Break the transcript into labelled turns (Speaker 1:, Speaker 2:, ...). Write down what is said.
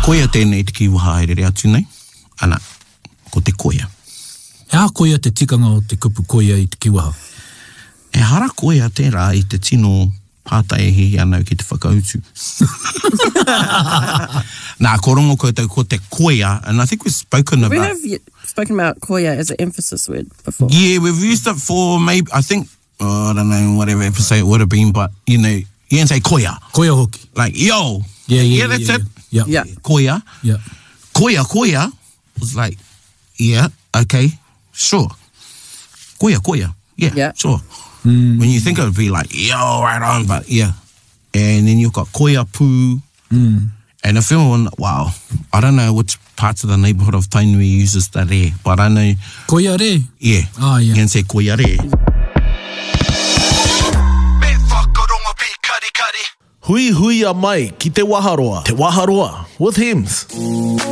Speaker 1: koia tēnei te kiwaha e rere atu nei. Ana, ko te koia.
Speaker 2: Hea koia te tikanga o te kupu koia i te kiwaha?
Speaker 1: E hara koia tērā i te tino pātai he anau ki te whakautu. Nā, ko rongo koutou ko te koia, and I think we've spoken about...
Speaker 3: We have spoken about koia as an emphasis word before.
Speaker 1: Yeah, we've used it for maybe, I think, I don't know, whatever episode it would have been, but, you know, you can say koia.
Speaker 2: Koia hoki.
Speaker 1: Like, yo.
Speaker 2: Yeah,
Speaker 1: that's it.
Speaker 2: Yeah.
Speaker 1: Koia.
Speaker 2: Yeah.
Speaker 1: Koia was like, yeah, okay, sure. Koia. Yeah, sure. When you think it would be like, yo, right on, but yeah. And then you've got koia pū. And if everyone, wow, I don't know which parts of the neighbourhood of Tainui uses the re, but I know...
Speaker 2: Koia re?
Speaker 1: Yeah.
Speaker 2: Ah, yeah.
Speaker 1: You can say koia re.
Speaker 4: Hui a mai ki te waharoa. Te waharoa with Hems.